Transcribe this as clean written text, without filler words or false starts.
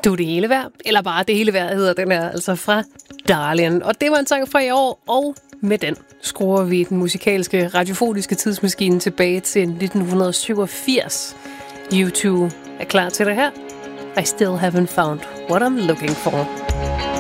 Du er det hele værd, eller bare det hele værd hedder den her, altså fra Darlien. Og det var en sang fra i år, og med den skruer vi den musikalske, radiofoniske tidsmaskine tilbage til 1987. U2 er klar til det her. I still haven't found what I'm looking for.